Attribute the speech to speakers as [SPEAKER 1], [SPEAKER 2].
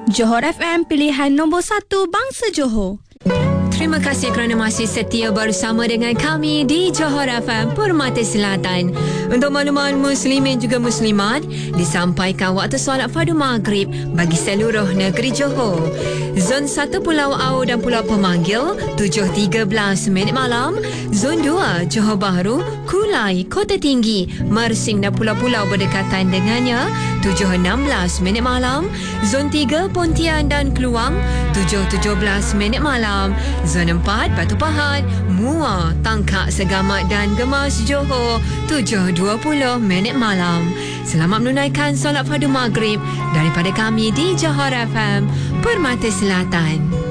[SPEAKER 1] Johor FM, pilihan nombor 1 bangsa Johor.
[SPEAKER 2] Terima kasih kerana masih setia bersama dengan kami di Johor FM Permata Selatan. Untuk makluman muslimin juga muslimat, disampaikan waktu solat fardu maghrib bagi seluruh negeri Johor. Zon 1 Pulau Au dan Pulau Pemanggil 7.13 minit malam. Zon 2 Johor Bahru, Kulai, Kota Tinggi, Mersing dan pulau-pulau berdekatan dengannya 7.16 minit malam. Zon 3 Pontian dan Keluang 7.17 minit malam. Zon 4 Batu Pahat, Muar, Tangkak, Segamat dan Gemas Johor 7.20 minit malam. Selamat menunaikan solat fardu maghrib daripada kami di Johor FM Permata Selatan.